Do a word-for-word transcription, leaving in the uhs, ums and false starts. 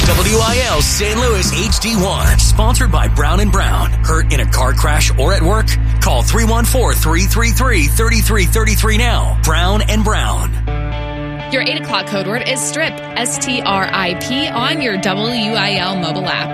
W I L Saint Louis H D one. Sponsored by Brown and Brown. Hurt in a car crash or at work? Call three one four, three three three, three three three three now. Brown and Brown. Your eight o'clock code word is STRIP, S T R I P, on your W I L mobile app.